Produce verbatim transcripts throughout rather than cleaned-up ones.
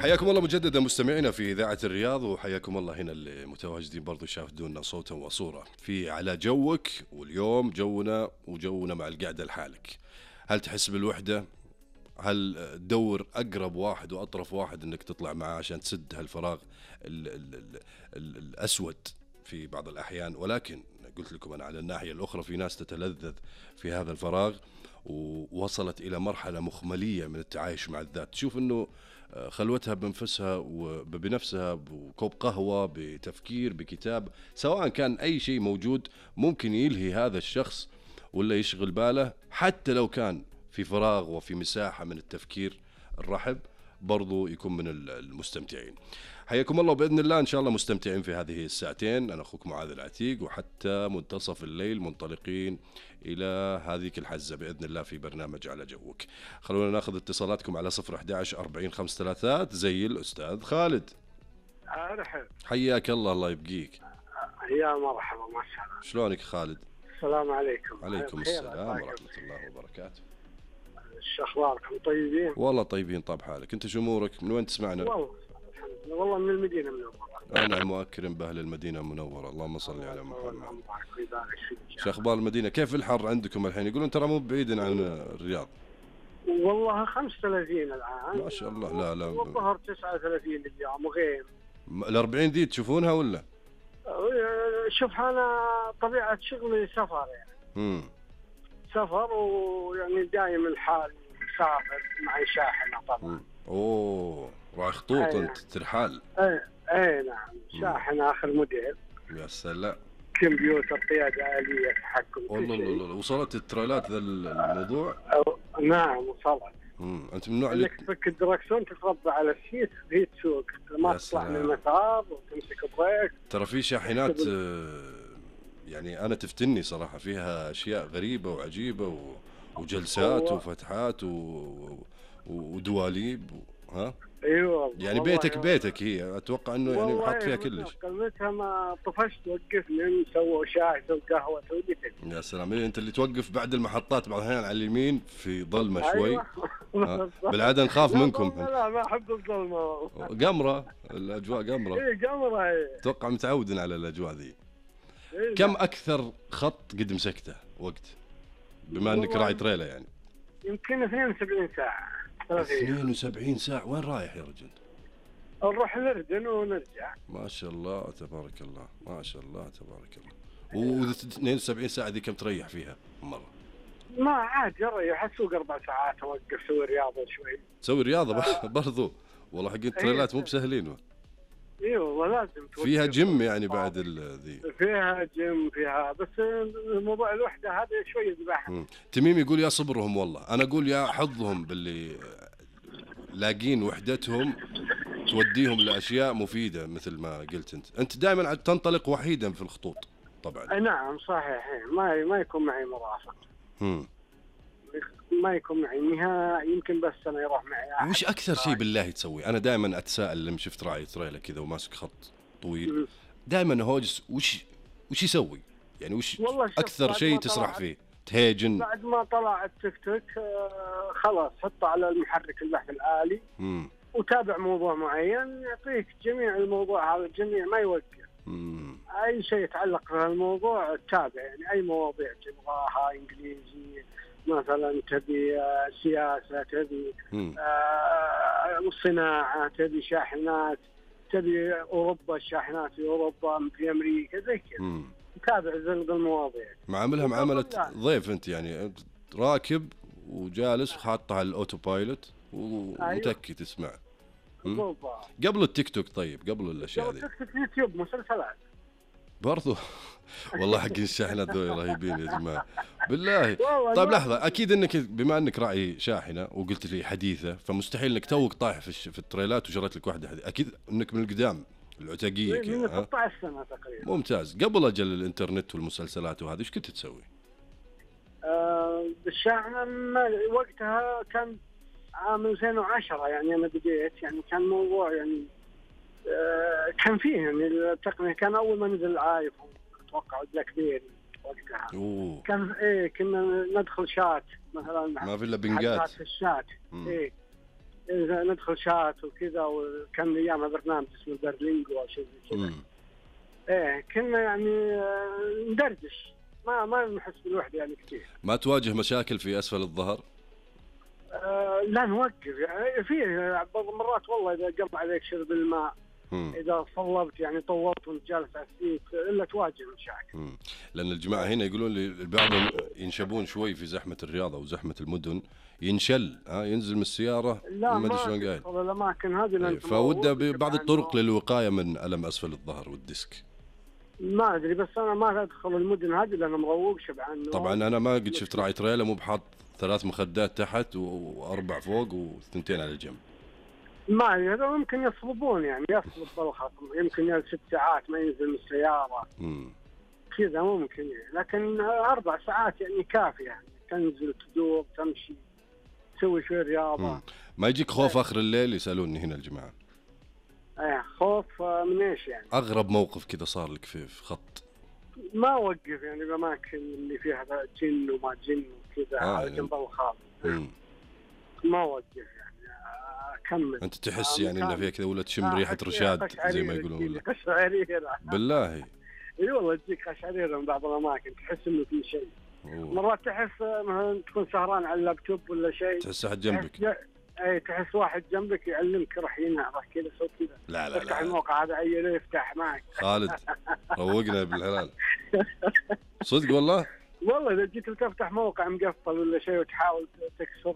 حياكم الله مجددا مستمعينا في إذاعة الرياض، وحياكم الله هنا اللي متواجدين برضو يشاهدونا صوتا وصورة في على جوك. واليوم جونا وجونا مع القعدة لحالك. هل تحس بالوحدة؟ هل تدور أقرب واحد وأطرف واحد أنك تطلع معاه عشان تسد هالفراغ ال ال ال ال الأسود في بعض الأحيان؟ ولكن قلت لكم أنا على الناحية الأخرى في ناس تتلذذ في هذا الفراغ ووصلت إلى مرحلة مخملية من التعايش مع الذات، تشوف أنه خلوتها بنفسها وبنفسها بكوب قهوة بتفكير بكتاب، سواء كان أي شيء موجود ممكن يلهي هذا الشخص ولا يشغل باله، حتى لو كان في فراغ وفي مساحة من التفكير الرحب برضو يكون من المستمتعين. حياكم الله، وبإذن الله إن شاء الله مستمتعين في هذه الساعتين. أنا أخوكم معاذ العتيق، وحتى منتصف الليل منطلقين إلى هذه الحزة بإذن الله في برنامج على جوك. خلونا ناخذ اتصالاتكم على صفر أحد عشر أربعين خمسة ثلاثات زي الأستاذ خالد. أرحب. حياك الله، الله يبقيك. يا مرحبا، ما شاء الله. شلونك خالد؟ السلام عليكم. عليكم السلام ورحمة الله وبركاته. شو أخباركم؟ طيبين؟ والله طيبين. طاب حالك، أنت شو أمورك؟ من وين تسمعنا؟ والله الحمد لله، والله من المدينة المنورة. أنا مؤكرم بأهل المدينة المنورة، اللهم صل على محمد. شو أخبار المدينة؟ كيف الحر عندكم الحين؟ يقولون ترى مو بعيد عن الرياض. والله خمسة وثلاثين الآن ما شاء الله. لا لا والظهر تسعة وثلاثين اليوم وغيم. الأربعين دي تشوفونها ولا؟ شوف أنا طبيعة شغلي سفر يعني. امم سفر ويعني دايم الحال مسافر معي شاحنة طبعا. مم. أوه راح خطوط أنت ترحال. ايه ايه نعم، شاحنة آخر موديل. يا سلام. كمبيوتر، قيادة آلية، تحكم. والله والله وصلت التريلات ذا الموضوع؟ نعم وصلت. امم انت من النوع اللي انك تفك الدركسون تتربع على السيت هي تسوق، ما تطلع من المسار وتمسك بريك. ترى في شاحنات يعني انا تفتني صراحة، فيها اشياء غريبة وعجيبة و... وجلسات وفتحات و... ودواليب و... ها ايوه يعني بيتك بيتك هي اتوقع انه يعني حط فيها كلش. قلتها ما طفشت وقفني سووا شاي سووا قهوه سويت. يا سلام، انت اللي توقف بعد المحطات بعض الاحيان على اليمين في ظلمه شوي. أيوة. بالعاده نخاف منكم. لا ما احب الظلمه. قمره الاجواء قمره. اي قمره. اي اتوقع متعودين على الاجواء ذي. إيه كم اكثر خط قد مسكته وقت بما انك راعي تريلا يعني؟ يمكن اثنين وسبعين ساعه. اثنين وسبعين ساعة. وين رايح يا رجل؟ نروح الأردن ونرجع. ما شاء الله تبارك الله، ما شاء الله تبارك الله. و اثنين وسبعين ساعة ذي كم تريح فيها مرة؟ ما عاد اريح، اسوق اربع ساعات اوقف اسوي رياضة شوي. تسوي رياضة آه. برضو؟ والله حق التريلات مو بسهلين. اي والله لازم توقف. فيها جيم يعني بعد ذي؟ فيها جيم فيها، بس الموضوع الوحدة هذا شوي يذبحها. تميم يقول يا صبرهم والله، انا اقول يا حظهم باللي لاقين وحدتهم توديهم لاشياء مفيده. مثل ما قلت انت انت دائما تنطلق وحيدا في الخطوط طبعا. نعم صحيح، ما ما يكون معي مرافق. امم ما يكون معي نهائي، يمكن بس انا يروح معي أحد. وش اكثر شيء بالله تسوي؟ انا دائما اتساءل لما شفت راعي تريلا كذا وماسك خط طويل، دائما هوجس وش وش يسوي يعني؟ وش اكثر شيء تسرح فيه؟ تهيجن بعد ما طلع التيك توك آه خلاص حطه على المحرك البحث الآلي. امم وتابع موضوع معين يعطيك جميع الموضوع هذا، الجميع ما يوقف. امم اي شيء يتعلق بالموضوع تتابع، يعني اي مواضيع تبغاها، انجليزي مثلا، تبي آه سياسه، تبي آه صناعه، تبي شاحنات، تبي اوروبا، الشاحنات في اوروبا في امريكا زي كذا. تابع زلق المواضيع. معاملها معاملة ضيف انت يعني، راكب وجالس وحاطها على الاوتو بايلوت ومتكي تسمع. قبل التيك توك طيب، قبل الاشياء ذي. قبل التيك توك يوتيوب مسلسلات برضو. والله حق الشاحنات ذول رهيبين يا جماعه بالله. طيب لحظه، اكيد انك بما انك راعي شاحنه وقلت لي حديثه، فمستحيل انك توك طايح في, في التريلات وشريت لك واحده حديثة. اكيد انك من القدام العتاقيه كذا. من ستة عشر سنه تقريبا. ممتاز. قبل اجل الانترنت والمسلسلات وهذه ايش كنت تسوي؟ آه بالشاحنه وقتها كان عام ألفين وعشرة يعني انا بديت، يعني كان موضوع يعني آه كان فيه يعني التقنيه، كان اول ما نزل الايفون اتوقع بلاك بيري وقتها. أوه. كان ايه كنا ندخل شات مثلا، ما في الا بنجات في الشات. ايه ندخل شات وكذا، وكان ايامها برنامج اسمه برلينجو او شيء زي كذا. ايه كنا يعني ندردش، ما ما نحس بالوحده يعني كثير. ما تواجه مشاكل في اسفل الظهر؟ آه لا نوقف يعني، في بعض المرات والله اذا قم عليك شرب الماء، مم. اذا صلبت يعني طولت وانت جالس على السيت الا تواجه مشاكل. مم. لان الجماعه هنا يقولون لي بعضهم ينشبون شوي في زحمه الرياض او زحمه المدن، ينشل ها ينزل من السياره لا ما شلون قايل الاماكن هذه. فوده ببعض الطرق للوقايه من الم اسفل الظهر والديسك. ما ادري، بس انا ما ادخل المدن هذه لان مروق شبعان. طبعا انا ما قد شفت راعي تريلا مو بحاط ثلاث مخدات تحت واربع فوق وثنتين على الجنب. ما ادري، هذا ممكن يصلبون يعني، يصلب بالخصم، يمكن يا ست ساعات ما ينزل من السياره كذا ممكن يعني. لكن اربع ساعات يعني كافيه يعني، تنزل تدور تمشي تسوي شوي رياضه. مم. ما يجيك خوف اخر الليل؟ يسالوني هنا الجماعه. ايه خوف من ايش يعني؟ اغرب موقف كذا صار لك في خط؟ ما اوقف يعني باماكن اللي فيها جن وما جن وكذا آه على جنب الخاص. ما اوقف يعني، اكمل. انت تحس آه يعني ان فيها كذا ولا تشم آه ريحه رشاد زي ما يقولون؟ قشعريره بالله. اي والله تجيك قشعريره من بعض الاماكن، تحس انه في شيء. مرات تحس مثلا تكون سهران على اللابتوب ولا شيء، تحس احد جنبك. اي تحس واحد جنبك يعلمك روح هنا روح كذا سوي كذا. لا لا افتح لا الموقع هذا عيله يفتح معك. خالد روقنا بالحلال. صدق والله؟ والله اذا جيت تفتح موقع مقفل ولا شيء وتحاول تكسر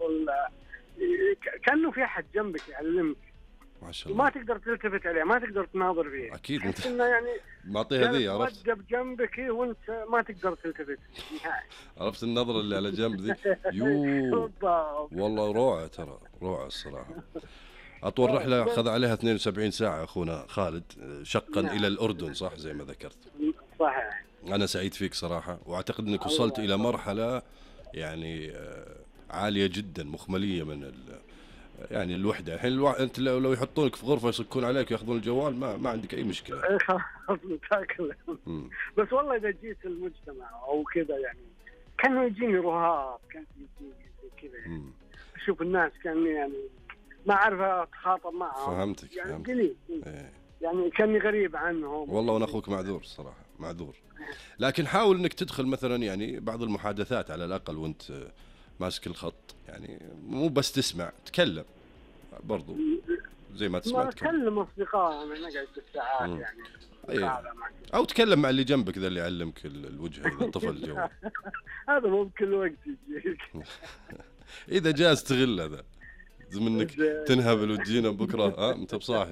كانه في احد جنبك يعلمك. ما شاء الله. ما تقدر تلتفت عليه، ما تقدر تناظر فيه. اكيد انت يعني معطيها ذي، عرفت؟ وقف جنبك وانت ما تقدر تلتفت نهائي. عرفت النظره اللي على جنب ذي؟ يو والله روعه، ترى روعه الصراحه. اطول رحله خذ عليها اثنين وسبعين ساعه اخونا خالد، شقا نعم. الى الاردن صح زي ما ذكرت؟ صحيح. انا سعيد فيك صراحه، واعتقد انك وصلت الى مرحله يعني عاليه جدا مخمليه من يعني الوحده. الحين الو... انت لو, لو يحطونك في غرفه يصكون عليك وياخذون الجوال ما ما عندك اي مشكله. خلاص تاكل. بس والله اذا جيت المجتمع او كذا يعني كانوا يجيني رهاب، كان يجيني زي كذا يعني. اشوف الناس كاني يعني ما اعرف اتخاطب معهم. فهمتك يعني فهمتك. قليل إيه. يعني كاني غريب عنهم. والله وانا اخوك معذور الصراحه معذور. لكن حاول انك تدخل مثلا يعني بعض المحادثات على الاقل وانت ماسك الخط، يعني مو بس تسمع، تكلم برضو زي ما تسمع. ما تكلم اصدقاء انا نقعد بالساعات يعني. أيه. او تكلم مع اللي جنبك ذا اللي يعلمك الوجه اذا الطفل الجوال. هذا مو بكل وقت يجيك. اذا جاء استغل هذا منك تنهبل وتجينا بكره ها انت بصاحي.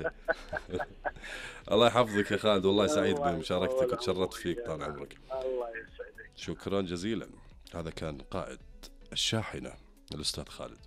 الله يحفظك يا خالد، والله سعيد بمشاركتك وتشرفت فيك طال عمرك. الله يسعدك. شكرا جزيلا. هذا كان قائد الشاحنة الأستاذ خالد.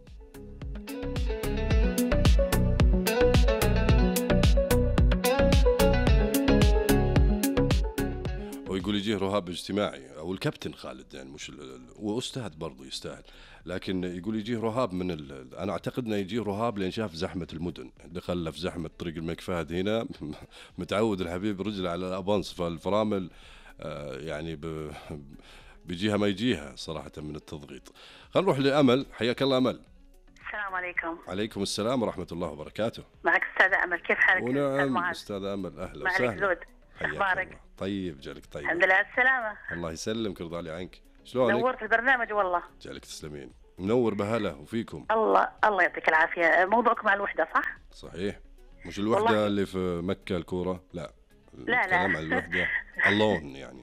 ويقول يجيه رهاب اجتماعي أو الكابتن خالد يعني مش وأستاذ برضو يستاهل، لكن يقول يجيه رهاب من ال... أنا أعتقد أنه يجيه رهاب لأن شاف زحمة المدن، دخل في زحمة طريق الملك فهد هنا متعود الحبيب رجله على الأبانس فالفرامل آه يعني ب... بيجيها ما يجيها صراحة من التضغيط. خلينا نروح لأمل. حياك الله أمل. السلام عليكم. عليكم السلام ورحمة الله وبركاته. معك أستاذة أمل، كيف حالك؟ ونعم أستاذة أمل، أهلا وسهلا. معك زود. أخبارك؟ طيب جالك طيب. الحمد لله على السلامة. الله يسلمك ويرضى لي عنك. شلونك؟ نورت البرنامج والله. جالك تسلمين. منور بهلا وفيكم. الله الله يعطيك العافية. موضوعكم مع الوحدة صح؟ صحيح. مش الوحدة اللي في مكة الكورة، لا. لا لا. عن الوحدة اللون يعني.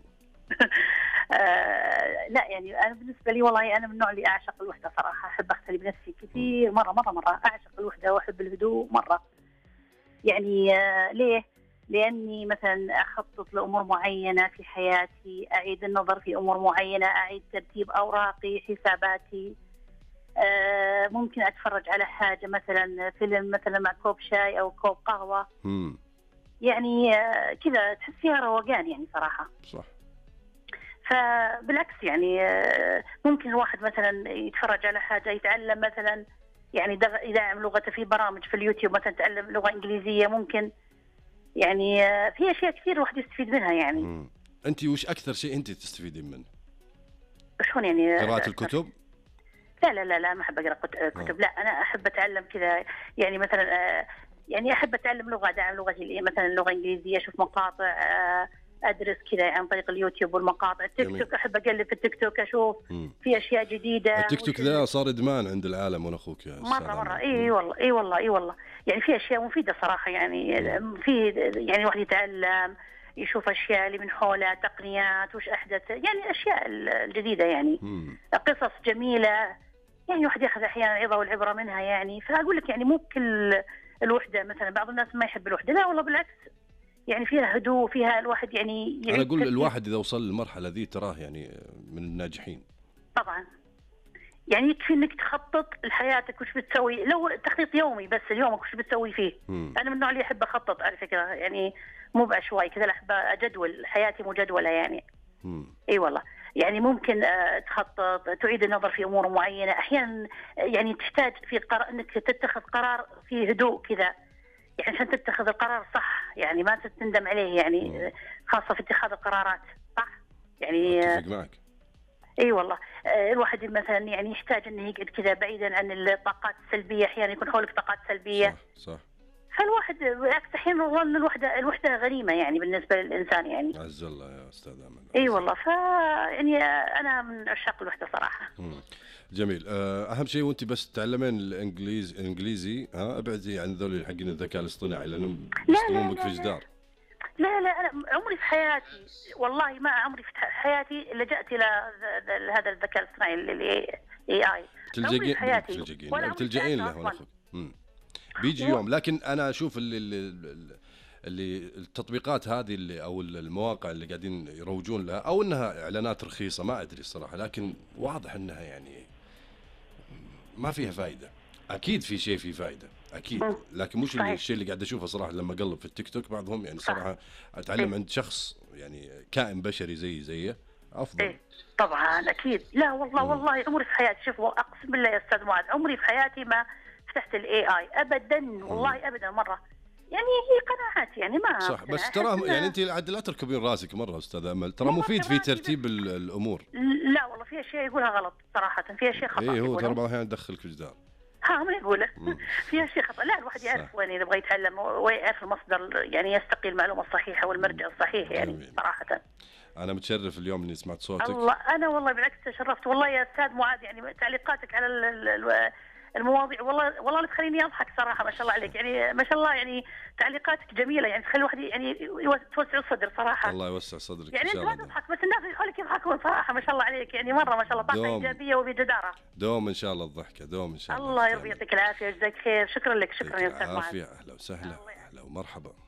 آه لا يعني أنا بالنسبة لي والله أنا من النوع اللي أعشق الوحدة صراحة، أحب أختلي بنفسي كثير مرة مرة مرة، أعشق الوحدة وأحب الهدوء مرة. يعني آه ليه؟ لأني مثلا أخطط لأمور معينة في حياتي، أعيد النظر في أمور معينة، أعيد ترتيب أوراقي حساباتي. آه ممكن أتفرج على حاجة مثلا فيلم مثلا مع كوب شاي أو كوب قهوة. مم. يعني آه كذا تحس فيها روقان يعني صراحة. صح. فبالعكس يعني آه ممكن الواحد مثلا يتفرج على حاجة يتعلم مثلا يعني يدعم لغته في برامج في اليوتيوب، مثلا تعلم لغة إنجليزية ممكن يعني في أشياء كثير الواحد يستفيد منها يعني. مم. أنت وش أكثر شيء أنت تستفيدين منه؟ شلون يعني؟ قراءة الكتب؟ لا لا لا لا ما احب اقرا كتب، لا انا احب اتعلم كذا، يعني مثلا يعني احب اتعلم لغه، ادعم لغتي مثلا لغه انجليزيه، اشوف مقاطع، ادرس كذا عن طريق اليوتيوب والمقاطع. التيك توك احب اقلب في التيك توك، اشوف مم. في اشياء جديده. التيك توك ذا صار ادمان عند العالم، وانا اخوك يا مره مره اي والله اي والله اي والله يعني في اشياء مفيده صراحه، يعني مم. في يعني الواحد يتعلم، يشوف اشياء اللي من حوله، تقنيات وش احدث، يعني اشياء الجديده، يعني مم. قصص جميله، يعني الواحد ياخذ احيانا العظه والعبره منها. يعني فاقول لك يعني مو كل الوحده، مثلا بعض الناس ما يحب الوحده، لا والله بالعكس، يعني فيها هدوء، فيها الواحد يعني انا اقول الواحد اذا وصل للمرحله ذي تراه يعني من الناجحين طبعا. يعني يكفي انك تخطط لحياتك وش بتسوي، لو تخطيط يومي بس اليومك وش بتسوي فيه. مم. انا من النوع اللي احب اخطط على فكره، يعني مو بعشوائي كذا، احب اجدول حياتي مجدوله يعني. مم. اي والله يعني ممكن تخطط، تعيد النظر في امور معينه، احيانا يعني تحتاج في قرار انك تتخذ قرار في هدوء كذا، يعني عشان تتخذ القرار صح، يعني ما تندم عليه، يعني خاصه في اتخاذ القرارات صح. يعني اتفق معك. اي والله الواحد مثلا يعني يحتاج انه يقعد كذا بعيدا عن الطاقات السلبيه، احيانا يكون حولك طاقات سلبيه. صح صح. فالواحد بالعكس احيانا والله ان الوحده الوحده غنيمه يعني بالنسبه للانسان يعني. عز الله يا استاذ امل. اي والله ف يعني انا من عشاق الوحده صراحه. مم. جميل. اهم شيء وانت بس تتعلمين الانجليزي الانجليزي ها ابعدي عن ذول حقين الذكاء الاصطناعي لانهم يستلمونك في جدار. لا لا انا عمري في حياتي والله ما عمري في حياتي لجأت الى هذا الذكاء الاصطناعي الاي اي. تلجئين تلجئين تلجئين له ولا اخوك. بيجي يوم، لكن انا اشوف اللي, اللي اللي التطبيقات هذه اللي او المواقع اللي قاعدين يروجون لها، او انها اعلانات رخيصه ما ادري الصراحه، لكن واضح انها يعني ما فيها فائده. اكيد في شيء فيه فائده اكيد، لكن مش الشيء اللي قاعد اشوفه صراحه لما اقلب في التيك توك بعضهم، يعني صراحه اتعلم عند شخص يعني كائن بشري زي زيه افضل. إيه طبعا اكيد. لا والله مم. والله عمري في حياتي، شوف اقسم بالله يا استاذ معاذ عمري في حياتي ما فتحت الاي اي ابدا والله مم. ابدا مره، يعني هي قناعات يعني ما صح، بس ترى يعني انت عاد لا تركبين راسك مره استاذ امل، ترى مفيد في ترتيب الامور. لا والله في اشياء يقولها غلط صراحه، في اشياء خطا. اي هو ترى بعض الاحيان يدخلك في جدار. ها ما يقوله في اشياء خطا. لا الواحد يعرف وين اذا يبغى يتعلم ويعرف المصدر، يعني يستقي المعلومه الصحيحه والمرجع الصحيح يعني جميل. صراحه انا متشرف اليوم اني سمعت صوتك. الله انا والله بالعكس تشرفت والله يا استاذ معاذ، يعني تعليقاتك على المواضيع والله والله اللي تخليني اضحك صراحه، ما شاء الله عليك، يعني ما شاء الله يعني تعليقاتك جميله، يعني تخلي الواحد يعني توسع الصدر صراحه. الله يوسع صدرك يعني انت ما تضحك بس الناس اللي حولك يضحكون صراحه، ما شاء الله عليك، يعني مره ما شاء الله طاقه ايجابيه وبجداره. دوم ان شاء الله الضحكه، دوم ان شاء الله. الله يرضي يعطيك العافيه ويجزاك خير، شكرا لك، شكرا يا استاذ معاذ. عافيه، اهلا وسهلا، اهلا ومرحبا.